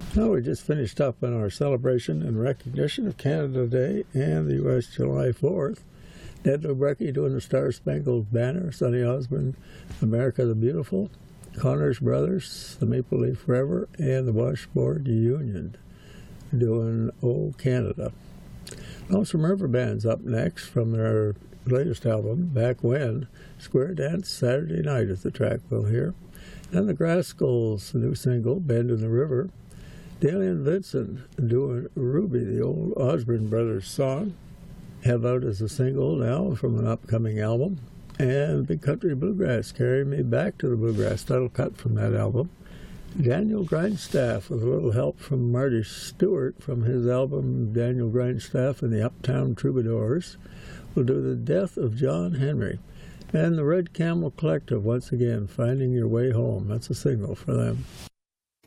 Well, we just finished up on our celebration and recognition of Canada Day and the U.S. July 4th. Ned Lubrecki doing the Star Spangled Banner, Sonny Osborne, America the Beautiful, Connors Brothers, the Maple Leaf Forever, and the Washboard Union doing Oh Canada. Lonesome River Band's up next from their latest album, Back When, Square Dance Saturday night at the track we'll hear. And the Grass Skulls, the new single, Bend in the River. Daly and Vincent doing Ruby, the old Osborne Brothers song, have out as a single now from an upcoming album. And Big Country Bluegrass, Carry Me Back to the Bluegrass, title cut from that album. Daniel Grindstaff, with a little help from Marty Stewart from his album Daniel Grindstaff and the Uptown Troubadours, will do The Death of John Henry. And the Red Camel Collective, once again, Finding Your Way Home. That's a single for them.